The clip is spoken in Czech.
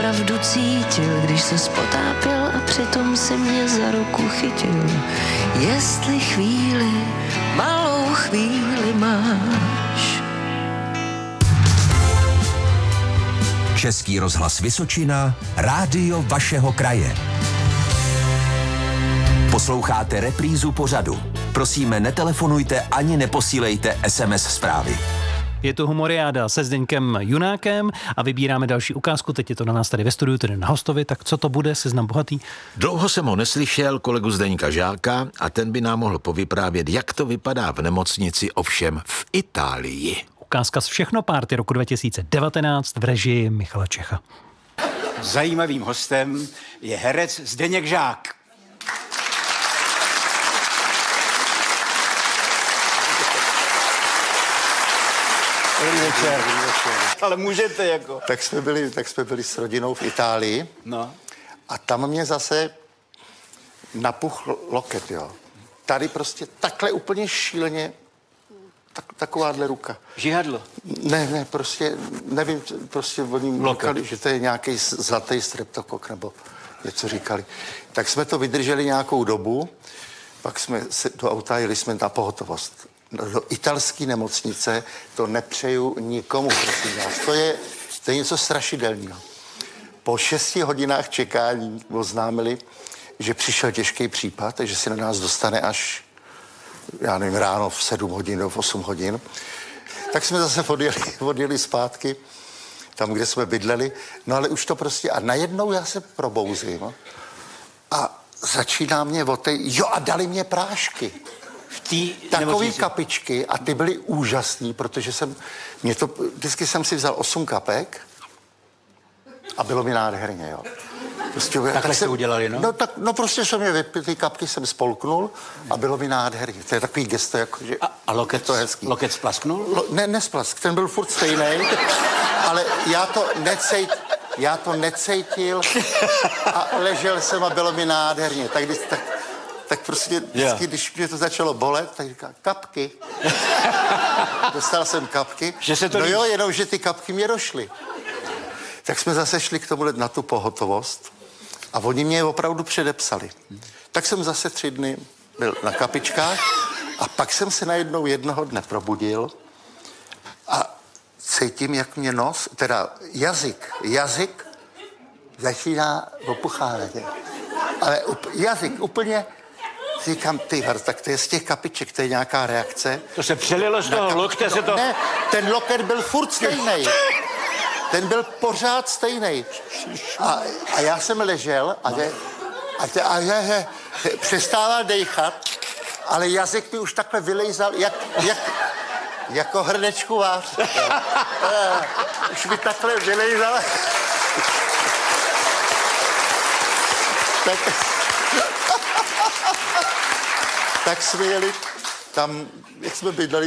opravdu cítil, když se spotápěl a přitom si mě za ruku chytil. Jestli chvíli, malou chvíli máš. Český rozhlas Vysočina, rádio vašeho kraje. Posloucháte reprízu pořadu. Prosíme, netelefonujte ani neposílejte SMS zprávy. Je to Humoriáda se Zdeňkem Junákem a vybíráme další ukázku. Teď je to na nás tady ve studiu, tedy na hostovi. Tak co to bude, Seznam bohatý? Dlouho jsem ho neslyšel, kolegu Zdeňka Žáka, a ten by nám mohl povyprávět, jak to vypadá v nemocnici, ovšem v Itálii. Ukázka z Všechno párty roku 2019 v režii Michala Čecha. Zajímavým hostem je herec Zdeněk Žák. Dobrý večer. Ale můžete jako. Tak jsme byli s rodinou v Itálii. No. A tam mě zase napuchl loket, jo. Tady prostě takhle úplně šíleně, takováhle ruka. Žihadlo. Ne, prostě, nevím, prostě oni říkali, že to je nějaký zlatý streptokok, nebo něco říkali. Tak jsme to vydrželi nějakou dobu, pak jsme se do auta jeli jsme na pohotovost. Do italské nemocnice to nepřeju nikomu, prosím vás. To je něco strašidelného. Po 6 hodinách čekání oznámili, že přišel těžký případ, takže se na nás dostane až, já nevím, ráno v 7 hodin nebo v 8 hodin. Tak jsme zase odjeli zpátky, tam, kde jsme bydleli. No ale už to prostě, a najednou já se probouzím a začíná mě a dali mě prášky. Takový kapičky a ty byly úžasný, protože vždycky jsem si vzal 8 kapek a bylo mi nádherně, jo. Prostě, takhle jste udělali, no? No prostě jsem je vypil, ty kapky jsem spolknul a bylo mi nádherně. To je takový gesto, jako, že a loket, to je hezký. Loket splasknul? Nesplask, ten byl furt stejný, ale já to necítil a ležel jsem a bylo mi nádherně. Tak prostě vždycky, když mě to začalo bolet, tak říká, kapky. Dostal jsem kapky. Že se to jo, jenom, že ty kapky mě došly. Tak jsme zase šli k tomu na tu pohotovost a oni mě opravdu předepsali. Tak jsem zase 3 dny byl na kapičkách a pak jsem se najednou jednoho dne probudil a cítím, jak mě jazyk začíná opuchávat. Ale jazyk úplně, říkám, tak to je z těch kapiček, to je nějaká reakce. To se přelilo z toho lokte, se to... Ne, ten loket byl furt stejnej. Ten byl pořád stejnej. A já jsem ležel a přestával dejchat, ale jazyk mi už takhle vylejzal, jako hrnečku vář. Už mi takhle vylejzal. Tak jsme jeli tam, jak jsme bydleli,